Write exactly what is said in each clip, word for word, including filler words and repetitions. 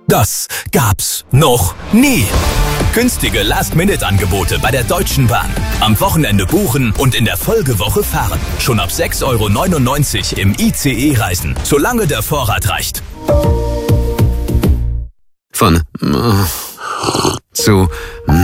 Das gab's noch nie. Günstige Last-Minute-Angebote bei der Deutschen Bahn. Am Wochenende buchen und in der Folgewoche fahren. Schon ab sechs Euro neunundneunzig im I C E reisen, solange der Vorrat reicht. Von zu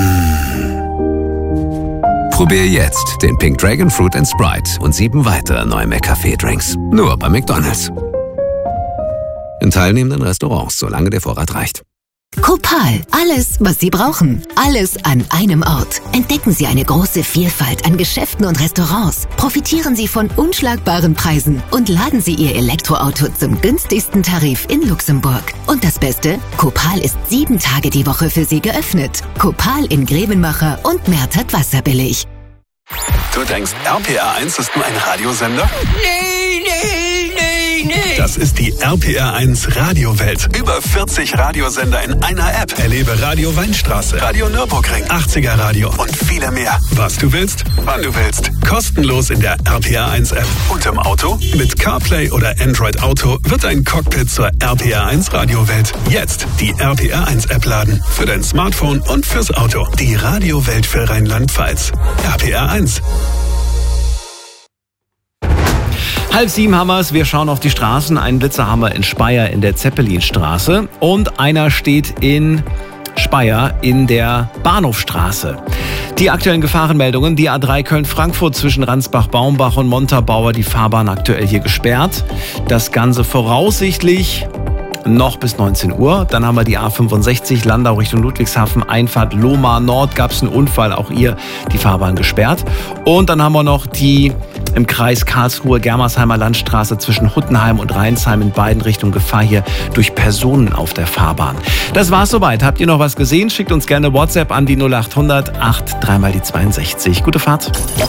Probier jetzt den Pink Dragon Fruit and Sprite und sieben weitere neue McCafé-Drinks. Nur bei McDonald's. In teilnehmenden Restaurants, solange der Vorrat reicht. Copal. Alles, was Sie brauchen. Alles an einem Ort. Entdecken Sie eine große Vielfalt an Geschäften und Restaurants. Profitieren Sie von unschlagbaren Preisen und laden Sie Ihr Elektroauto zum günstigsten Tarif in Luxemburg. Und das Beste? Copal ist sieben Tage die Woche für Sie geöffnet. Copal in Grevenmacher und Mertert Wasserbillig. Du denkst, R P R eins ist nur ein Radiosender? Nee, nee, nee, nee. Das ist die R P R eins Radiowelt. Über vierzig Radiosender in einer App. Erlebe Radio Weinstraße, Radio Nürburgring, achtziger Radio und viele mehr. Was du willst, wann du willst. Kostenlos in der R P R eins App. Und im Auto? Mit CarPlay oder Android Auto wird dein Cockpit zur R P R eins Radiowelt. Jetzt die R P R eins App laden. Für dein Smartphone und fürs Auto. Die Radiowelt für Rheinland-Pfalz. R P R eins. Halb sieben haben wir es. Wir schauen auf die Straßen. Einen Blitzer haben wir in Speyer in der Zeppelinstraße. Und einer steht in Speyer in der Bahnhofstraße. Die aktuellen Gefahrenmeldungen. Die A drei Köln-Frankfurt zwischen Ransbach-Baumbach und Montabaur. Die Fahrbahn aktuell hier gesperrt. Das Ganze voraussichtlich noch bis neunzehn Uhr. Dann haben wir die A fünfundsechzig Landau Richtung Ludwigshafen, Einfahrt Lohmar Nord, gab es einen Unfall, auch hier die Fahrbahn gesperrt. Und dann haben wir noch die im Kreis Karlsruhe-Germersheimer Landstraße zwischen Huttenheim und Rheinsheim in beiden Richtungen Gefahr hier durch Personen auf der Fahrbahn. Das war's soweit. Habt ihr noch was gesehen? Schickt uns gerne WhatsApp an die null acht hundert acht drei mal die zweiundsechzig. Gute Fahrt.